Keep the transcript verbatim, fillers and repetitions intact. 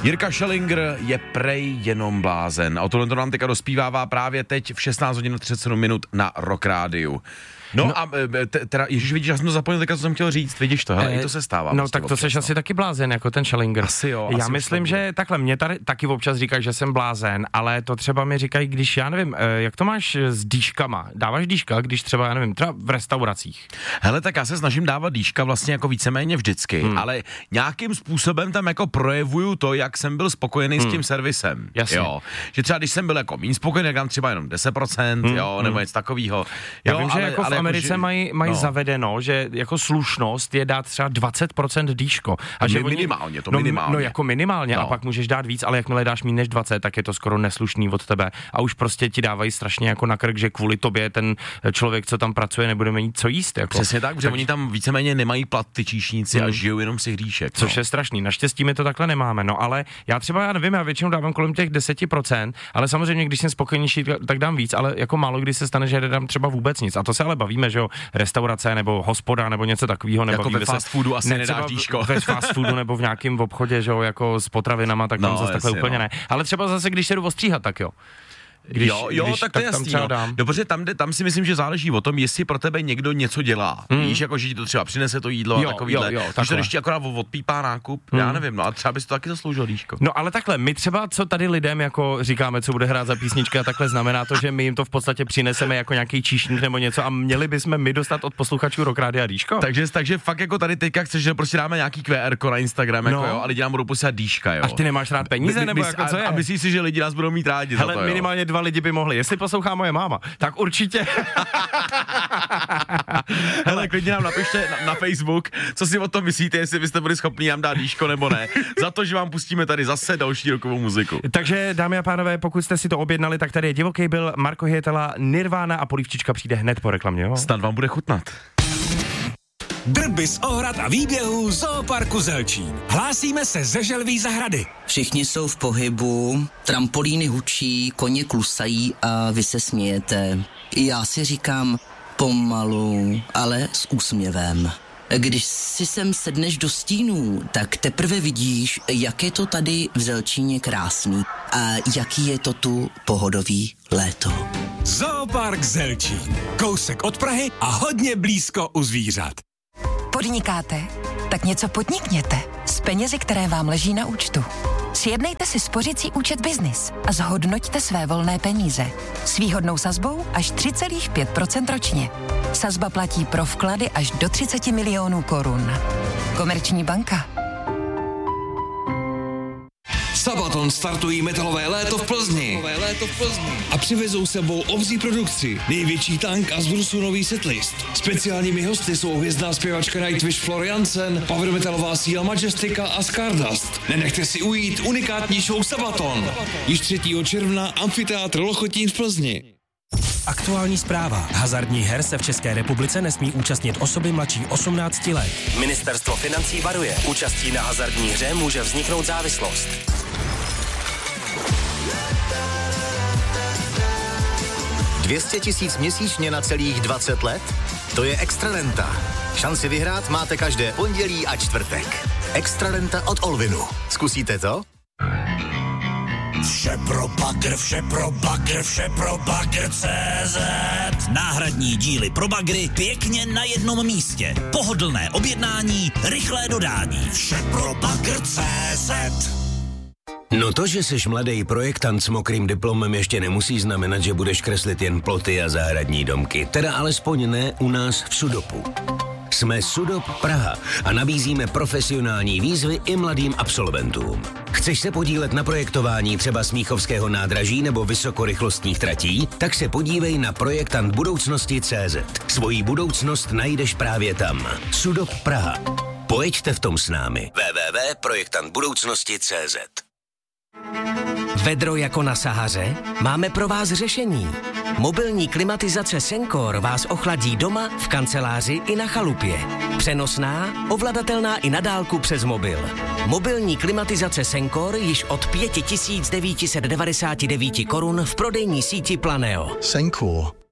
Jirka Schellinger je prej jenom blázen. A o tohle to nám teďka dospívává právě teď v šestnáct hodin třicet sedm minut na Rock Rádiu. No, no a te, teda, ježiš, vidíš, já jsem to zapomněl, tak co jsem chtěl říct, vidíš to, hele, e, i to se stává. No tak to seš asi taky blázen, jako ten Schellinger. Asi jo. Já asi myslím, že takhle, mě tady taky občas říkají, že jsem blázen, ale to třeba mi říkají, když, já nevím, jak to máš s dýškama? Dáváš dýška, když třeba, já nevím, třeba v restauracích? Hele, tak já se snažím dávat dýška vlastně jako víceméně vždycky, hmm. ale nějakým způsobem tam jako projevuju to, jak jsem byl spokojený hmm. s tím servisem. Jasně. Jo, že třeba když jsem byl jako méně spokojený, tak dám třeba jenom deset procent, hmm. jo, nebo něco takového. Já vím, že jako v Americe mají mají no. zavedeno, že jako slušnost je dát třeba dvacet procent dýško. A že minimálně, to no, minimálně. No jako minimálně no. A pak můžeš dát víc, ale jakmile dáš méně než dvacet, tak je to skoro neslušný od tebe. A už prostě ti dávají strašně jako na krk, že kvůli tobě ten člověk, co tam pracuje, nebude mít co jíst. Jako. Přesně tak, protože tak... oni tam víceméně nemají plat ty číšníci hmm. a žijou jenom si hříšek. Což no. je strašný. Naštěstí my to takhle nemáme. No ale já třeba, já nevím, já většinou dávám kolem těch deset procent, ale samozřejmě, když jsem spokojenější, tak dám víc, ale jako málo kdy se stane, že dám třeba vůbec nic. A to se ale bavíme, že jo, restaurace nebo hospoda nebo něco takového, nebo jako ve fast foodu asi ne, nedáš dýško. Ve fast foodu nebo v nějakém obchodě, že jo, jako s potravinama, tak tam no, zase takhle úplně no. ne. Ale třeba zase, když se jdu ostříhat, tak jo. Když, jo, jo, když, tak to je jasný, no. Dobře, tam, tam si myslím, že záleží o tom, jestli pro tebe někdo něco dělá. Mm. Víš, jako, že ti to třeba přinese to jídlo jo, a takovýhle. Jo, jo, když to ještě akorát odpípá nákup, mm. já nevím, no a třeba bys to taky zasloužil dýško. No ale takhle, my třeba, co tady lidem jako říkáme, co bude hrát za písnička, a takhle znamená to, že my jim to v podstatě přineseme jako nějaký číšník nebo něco a měli bychom my dostat od posluchačů Rock Rádia dýško. Takže, takže fakt jako tady teďka chceš, že prostě dáme nějaký Q R na Instagram, jako no. jo, a lidi nám budou posílat dýška, jo. Až ty nemáš rád peníze, my, nebo my, jako co je? A myslíš si, že lidi nás budou mít rádi Hele, za to, minimálně dva lidi by mohli. Jestli poslouchá moje máma, tak určitě. Hele, klidně nám napište na, na Facebook, co si o tom myslíte, jestli byste byli schopni nám dát dýško nebo ne. Za to, že vám pustíme tady zase další rokovou muziku. Takže, dámy a pánové, pokud jste si to objednali, tak tady je Divoký Bill, Marko Hyetala, Nirvana a Polívčička přijde hned po reklamě, jo? Snad vám bude chutnat. Drby z ohrad a výběhů Zooparku Zelčín. Hlásíme se ze Želví zahrady. Všichni jsou v pohybu, trampolíny hučí, koně klusají a vy se smějete. Já si říkám pomalu, ale s úsměvem. Když si sem sedneš do stínů, tak teprve vidíš, jak je to tady v Zelčíně krásný a jaký je to tu pohodový léto. Zoopark Zelčín. Kousek od Prahy a hodně blízko u zvířat. Podnikáte? Tak něco podnikněte s penězi, které vám leží na účtu. Sjednejte si spořící účet Biznis a zhodnoťte své volné peníze. S výhodnou sazbou až tři celá pět procenta ročně. Sazba platí pro vklady až do třicet milionů korun. Komerční banka. Sabaton startují metalové léto v Plzni. léto v Plzni. A přivezou sebou obří produkci, největší tank a z Brusu nový setlist. Speciálními hosty jsou hvězdná zpěvačka Nightwish Floriansen, power metalová síla Majestica a Stardust. Nenechte si ujít unikátní show Sabaton. Již třetího června Amfiteátr Lochotín v Plzni. Aktuální zpráva. Hazardních her se v České republice nesmí účastnit osoby mladší osmnácti let. Ministerstvo financí varuje. Účastí na hazardní hře může vzniknout závislost. dvě stě tisíc měsíčně na celých dvacet let? To je Extrarenta. Šanci vyhrát máte každé pondělí a čtvrtek. Extrarenta od Olvinu. Zkusíte to? Vše pro bagr, vše pro bagr, vše pro bagr tečka cé zet. Náhradní díly pro bagry pěkně na jednom místě. Pohodlné objednání, rychlé dodání. Vše pro bagr tečka cé zet. No to, že jsi mladý projektant s mokrým diplomem, ještě nemusí znamenat, že budeš kreslit jen ploty a zahradní domky. Teda alespoň ne u nás v Sudopu. Jsme Sudop Praha a nabízíme profesionální výzvy i mladým absolventům. Chceš se podílet na projektování třeba Smíchovského nádraží nebo vysokorychlostních tratí? Tak se podívej na projektant budoucnosti tečka cé zet. Svoji budoucnost najdeš právě tam. Sudop Praha. Pojeďte v tom s námi. w w w tečka projektant budoucnosti tečka cé zet. Vedro jako na Sahaře? Máme pro vás řešení. Mobilní klimatizace Sencor vás ochladí doma, v kanceláři i na chalupě. Přenosná, ovladatelná i na dálku přes mobil. Mobilní klimatizace Sencor již od pět tisíc devět set devadesát devět korun v prodejní síti Planeo. Sencor.